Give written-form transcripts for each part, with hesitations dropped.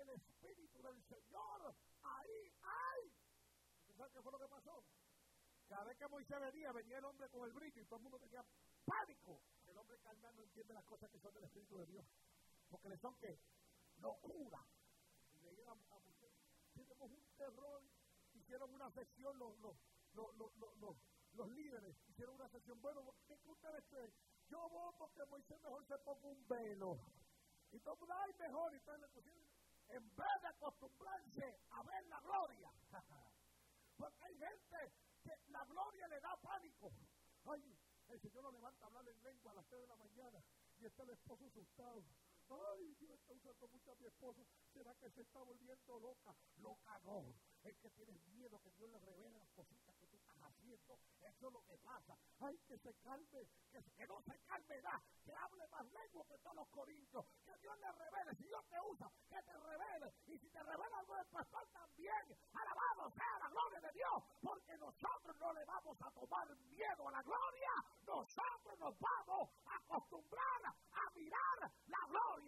el Espíritu del Señor, ahí hay. ¿Usted sabe qué fue lo que pasó? Cada vez que Moisés venía el hombre con el brillo y todo el mundo tenía pánico. El hombre carnal no entiende las cosas que son del Espíritu de Dios. Porque le son, ¿qué? Locura. Y veían a Moisés, tenemos un terror. Hicieron una sección, los líderes hicieron una sección. Bueno, ¿qué ustedes creen? Yo voto que Moisés mejor se ponga un velo. Y todo el mundo, ay, mejor. Y entonces le pusieron, en vez de acostumbrarse a ver la gloria. Porque hay gente que la gloria le da pánico. Ay, el Señor lo levanta a hablar en lengua a las 3 de la mañana y está el esposo asustado. Ay, Dios está usando mucho a mi esposo. ¿Será que se está volviendo loca? Loca no. Es que tienes miedo que Dios le revele las cositas que tú estás haciendo. Eso es lo que pasa. Ay, que se calme, que no se calme nada. Que hable más lengua que todos los corintios. Que Dios le revele. Si Dios te usa, que te revele. Y si te revela algo del pastor también. Alabado sea la gloria de Dios. Porque nosotros no le vamos a tomar miedo a la gloria. Nosotros nos vamos a acostumbrar a mirar la gloria.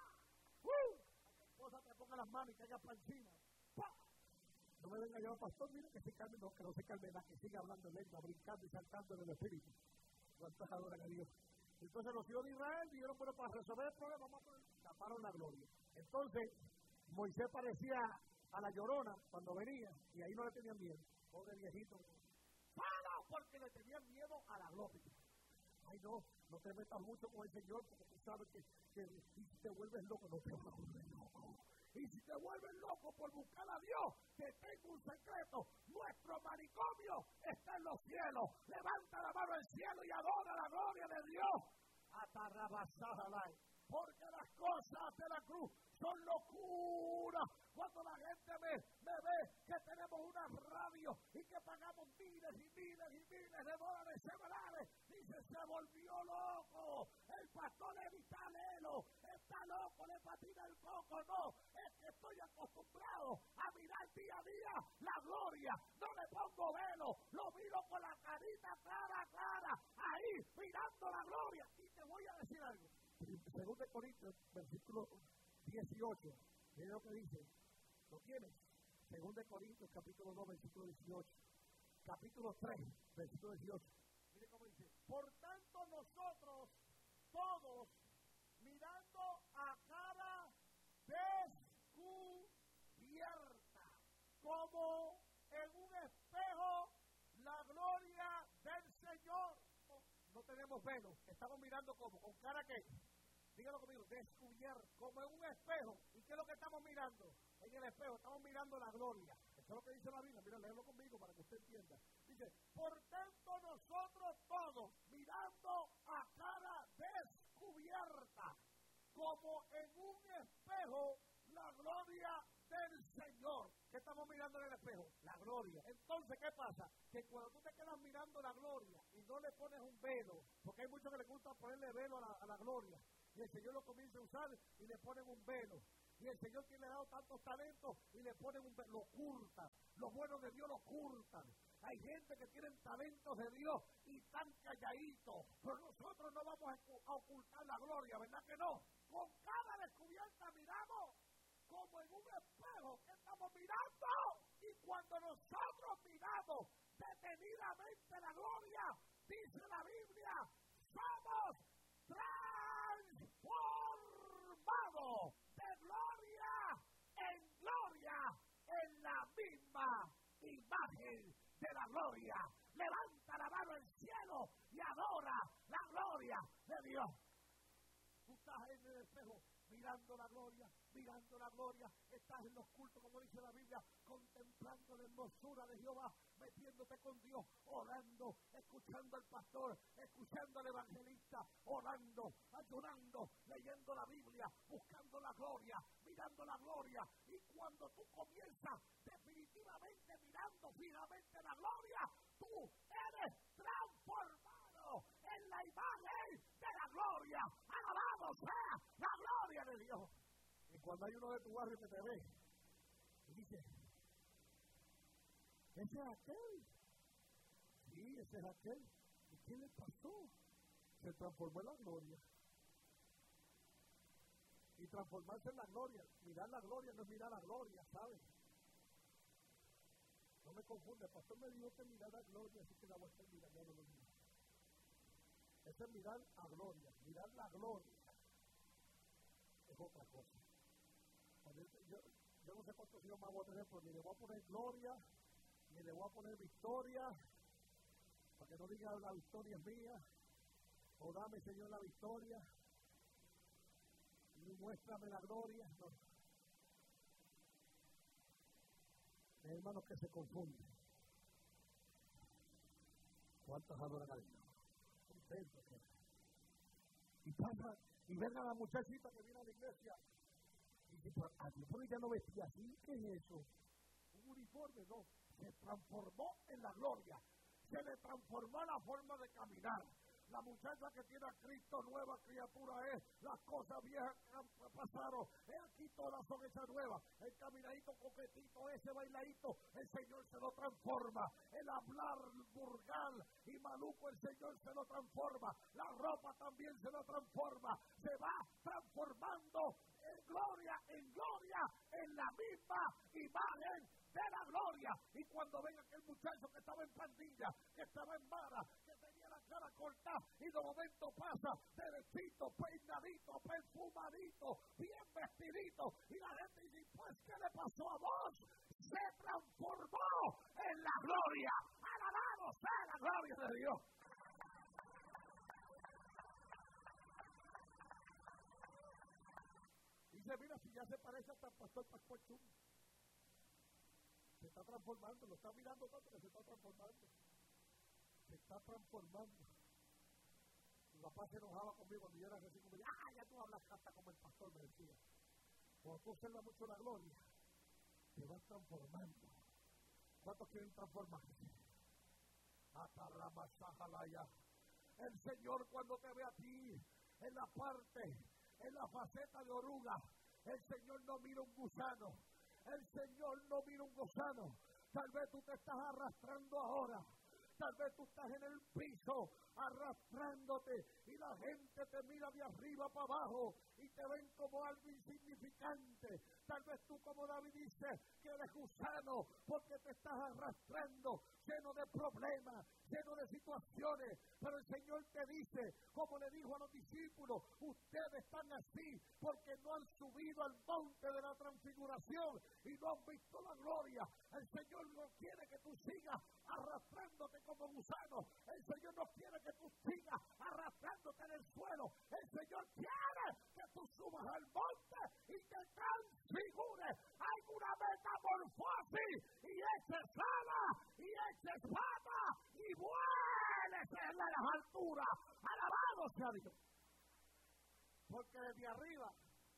La esposa te ponga las manos y caiga para encima. ¡Pah! No me venga yo, pastor, mire que se calme, no, que no se calme nada, que siga hablando en lengua, brincando y saltando en el Espíritu. ¿Cuántos adoran a Dios? Entonces los hijos de Israel dijeron, bueno, para resolver el problema, vamos a taparon la gloria. Entonces, Moisés parecía a la Llorona cuando venía, y ahí no le tenían miedo. Pobre viejito. ¡Para! Porque le tenían miedo a la gloria. Ay, no te metas mucho con el Señor, porque tú sabes que si te vuelves loco, no te vas a volver loco. Y si te vuelves loco por buscar a Dios, te tengo un secreto. Nuestro manicomio está en los cielos. Levanta la mano al cielo y adora la gloria de Dios. Atarrabasada. Porque las cosas de la cruz son locura. Cuando la gente me ve que tenemos una radio y que pagamos miles y miles y miles de dólares semanales, dice, se volvió loco. El pastor Evitalelo está loco, le patina el coco. No, es que estoy acostumbrado a mirar día a día la gloria. No le pongo velo, lo miro con la carita clara, ahí mirando la gloria. Y te voy a decir algo. Según de Corintios, versículo 18, mira lo que dice. ¿Lo tienes? Según de Corintios, capítulo 2, versículo 18. Capítulo 3, versículo 18. Mire cómo dice. Por tanto nosotros, todos, mirando a cara descubierta, como en un espejo, la gloria del Señor. No tenemos velo, estamos mirando como, con cara que, dígalo conmigo, descubierto, como en un espejo. ¿Y qué es lo que estamos mirando? En el espejo, estamos mirando la gloria. Eso es lo que dice la Biblia, mira, léelo conmigo para que usted entienda. Dice, por tanto nosotros todos, mirando a cara descubierta, como en un espejo, la gloria del Señor. ¿Qué estamos mirando en el espejo? La gloria. Entonces, ¿qué pasa? Que cuando tú te quedas mirando la gloria y no le pones un velo, porque hay muchos que les gusta ponerle velo a la gloria, y el Señor lo comienza a usar y le ponen un velo. Y el Señor que le ha dado tantos talentos y le ponen un velo, lo ocultan. Los buenos de Dios lo ocultan. Hay gente que tienen talentos de Dios y están calladitos. Pero nosotros no vamos a ocultar la gloria, ¿verdad que no? Con cada descubierta miramos como en un espejo que estamos mirando. Y cuando nosotros miramos detenidamente la gloria, dice la Biblia, somos transformados de gloria en la misma imagen de la gloria. Levanta la mano al cielo y adora la gloria de Dios. Tú estás en el espejo mirando la gloria, estás en los cultos, como dice la Biblia, contemplando la hermosura de Jehová, metiéndote con Dios, orando, escuchando al pastor, escuchando al evangelista, orando, ayunando, leyendo la Biblia, buscando la gloria, mirando la gloria. Y cuando tú comienzas definitivamente mirando fijamente la gloria, tú eres transformado en la imagen de la gloria. Alabado sea la gloria de Dios. Y cuando hay uno de tu barrio que te ve y dice, ¿ese es aquel? Sí, ese es aquel. ¿Y qué le pasó? Se transformó en la gloria. Y transformarse en la gloria. Mirar la gloria no es mirar la gloria, ¿sabes? No me confunde. El pastor me dijo que mirar la gloria, así que la voy a estar mirando los míos. Eso es mirar a gloria. Mirar la gloria es otra cosa. Yo no sé cuántos hijos más voy a tener, pero ni le voy a poner gloria, ni le voy a poner victoria, para que no diga la victoria es mía, o dame, Señor, la victoria, y muéstrame la gloria. No. Hay hermanos que se confunden. ¿Cuántos adoran a Dios? Contentos. Y pasa, y ven a la muchachita que viene a la iglesia, y dice, pero ya no vestía así, ¿qué es eso? Un uniforme, no, se transformó en la gloria, se le transformó la forma de caminar. La muchacha que tiene a Cristo, nueva criatura es, las cosas viejas pasaron, aquí todas son esas nuevas, el caminadito coquetito, ese bailadito, el Señor se lo transforma, el hablar burgal y maluco, el Señor se lo transforma, la ropa también se lo transforma, se va transformando en gloria, en la misma imagen de la gloria. Y cuando ven aquel muchacho que estaba en pandilla, que estaba en vara, que tenía la cara cortada, y de momento pasa derechito, peinadito, perfumadito, bien vestidito, y la gente dice, pues, ¿qué le pasó a vos? Se transformó en la gloria. Alabado sea la gloria de Dios. Dice, mira, si ya se parece hasta el pastor Pascual Chum. Se está transformando, lo está mirando tanto que se está transformando. Se está transformando. Mi papá se enojaba conmigo cuando yo era recién conmigo. Ya tú hablas hasta como el pastor, me decía. Cuando tú observas mucho la gloria, te vas transformando. ¿Cuántos quieren transformarse? El Señor, cuando te ve a ti en la parte, en la faceta de oruga, el Señor no mira un gusano. El Señor no mira un gusano. Tal vez tú te estás arrastrando ahora. Tal vez tú estás en el piso arrastrándote y la gente te mira de arriba para abajo y te ven como algo insignificante. Tal vez tú, como David dice, que eres gusano porque te estás arrastrando, lleno de problemas, lleno de situaciones. Pero el Señor te dice, como le dijo a los discípulos, ustedes están así porque no han subido al monte de la transfiguración y no han visto la gloria. El Señor no quiere que tú sigas arrastrándote como gusano. El Señor no quiere que tú sigas arrastrándote en el suelo. El Señor quiere que tú subas al monte y te transfigures. Hay una metamorfosis y eches alas y eches patas y vueles en las alturas. Alabado sea Dios. Porque desde arriba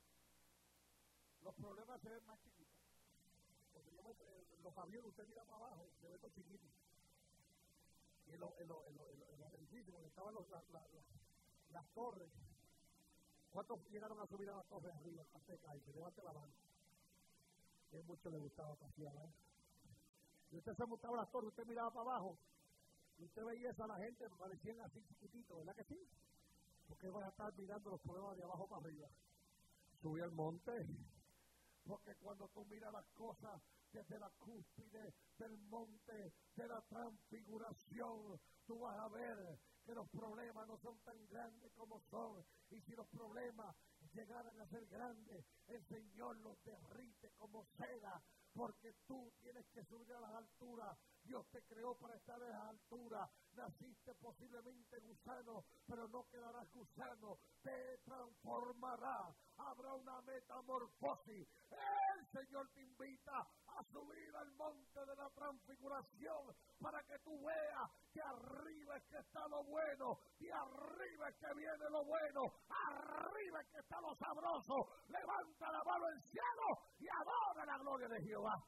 los problemas se ven más chiquitos. Porque los aviones, usted mira para abajo, se ve todo chiquito. Y en los edificios, donde estaban las torres, ¿cuántos llegaron a subir a las torres arriba? Azteca, y se levante la mano. Y a muchos les gustaba pasear, ¿eh? Y usted se montaba las torres, usted miraba para abajo, y usted veía eso a la gente, parecían así chiquititos, ¿verdad que sí? Porque van a estar mirando los problemas de abajo para arriba. Subí al monte. Porque cuando tú miras las cosas desde la cúspide del monte de la transfiguración, tú vas a ver que los problemas no son tan grandes como son. Y si los problemas llegaran a ser grandes, el Señor los derrite como seda. Porque tú tienes que subir a las alturas. Dios te creó para estar a las alturas. Naciste posiblemente gusano, pero no quedarás gusano. Te transformará. Habrá una metamorfosis. El Señor te invita a subir al monte de la transfiguración para que tú veas que arriba es que está lo bueno, y arriba es que viene lo bueno, arriba es que está lo sabroso. Levanta la mano al cielo y adora la gloria de Jehová.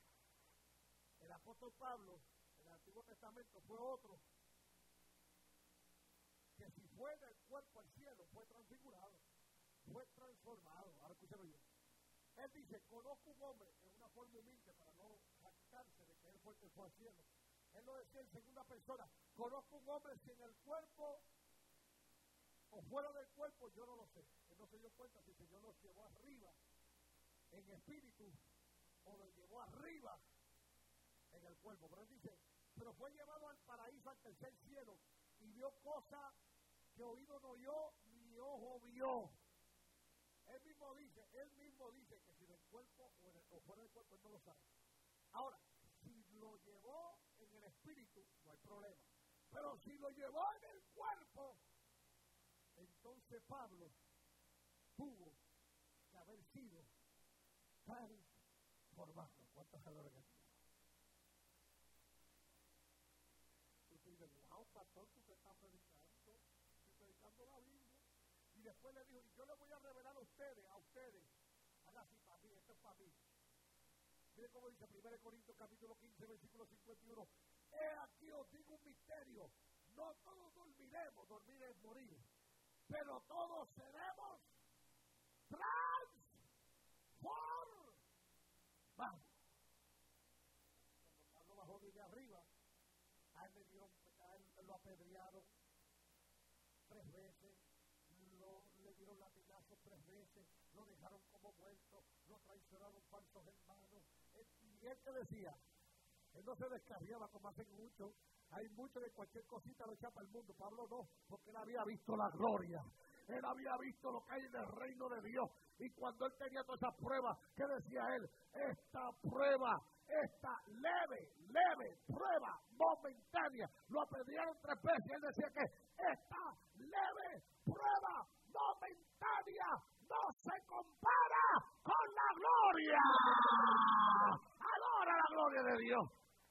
El apóstol Pablo, en el Antiguo Testamento, fue otro que si fue del cuerpo al cielo, fue transfigurado, fue transformado. Ahora escúchame bien. Él dice, conozco un hombre en una forma humilde para no jactarse de que él fue el que fue al cielo. Él lo decía en segunda persona, conozco un hombre si en el cuerpo o fuera del cuerpo, yo no lo sé. que no se dio cuenta si el Señor los llevó arriba en espíritu o los llevó arriba en el cuerpo. Pero él dice, pero fue llevado al paraíso, al tercer cielo, y vio cosas que oído no oyó, ni ojo vio. Él mismo dice que si en el cuerpo o fuera del cuerpo, él no lo sabe. Ahora, si lo llevó en el espíritu, no hay problema. Pero si lo llevó en el cuerpo, entonces Pablo tuvo que haber sido transformado. ¿Cuántos adoran aquí? Usted dice, wow, pastor, tú te estás predicando, estoy predicando la Biblia. Y después le dijo, y yo le voy a revelar a ustedes, haga así para mí, esto es para mí. Miren cómo dice 1 Corintios capítulo 15, versículo 51. He aquí os digo un misterio, no todos dormiremos, dormir es morir, pero todos seremos transformados. Cuando Pablo bajó de arriba, a él lo apedrearon 3 veces, le dieron latigazos 3 veces, lo dejaron como muerto, lo traicionaron falsos hermanos. Y él que decía, él no se descarriaba como hacen muchos. Hay muchos que cualquier cosita lo echan para el mundo. Pablo no, porque él había visto la gloria. Él había visto lo que hay en el reino de Dios. Y cuando él tenía todas esas pruebas, ¿qué decía él? Esta prueba, esta leve prueba momentánea. Lo apedrearon 3 veces. Él decía que esta leve prueba momentánea no se compara con la gloria. Adora la gloria de Dios.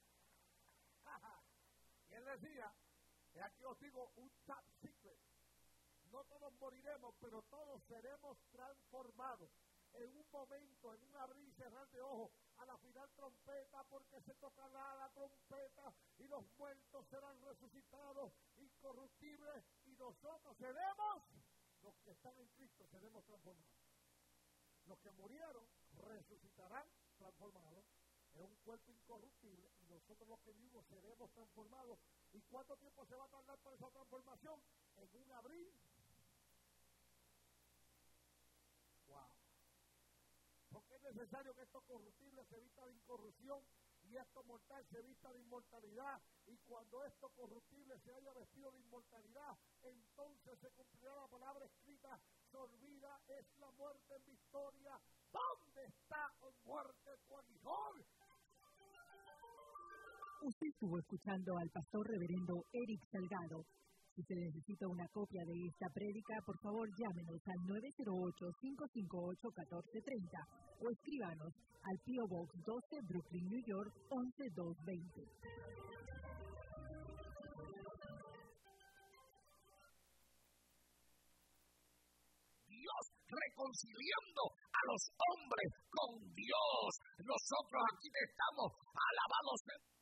Y él decía, y aquí os digo un top secret. No todos moriremos, pero todos seremos transformados. En un momento, en un abrir y cerrar de ojos, a la final trompeta, porque se tocará la trompeta y los muertos serán resucitados, incorruptibles, y nosotros seremos, los que están en Cristo, seremos transformados. Los que murieron resucitarán transformados en un cuerpo incorruptible, y nosotros los que vivimos seremos transformados. ¿Y cuánto tiempo se va a tardar para esa transformación? En un abrir. Wow. Porque es necesario que esto corruptible se vista de incorrupción y esto mortal se vista de inmortalidad. Y cuando esto corruptible se haya vestido de inmortalidad, entonces se cumplirá la palabra escrita: sorbida es la muerte en victoria. ¿Dónde está, oh muerte, tu aguijón? Usted estuvo escuchando al pastor reverendo Eric Salgado. Si se necesita una copia de esta prédica, por favor llámenos al 908-558-1430 o escríbanos al P.O. Box 12, Brooklyn, New York, 11220. Dios reconciliando a los hombres con Dios. Nosotros aquí estamos, alabados